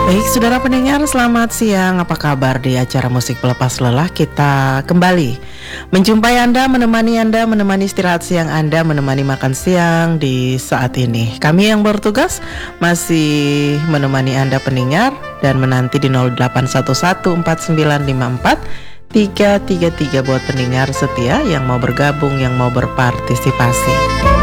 Baik, saudara pendengar, selamat siang. Apa kabar di acara Musik Pelepas Lelah? Kita kembali menjumpai Anda, menemani istirahat siang Anda, menemani makan siang di saat ini. Kami yang bertugas masih menemani Anda pendengar dan menanti di 08114954 333 buat pendengar setia yang mau bergabung, yang mau berpartisipasi.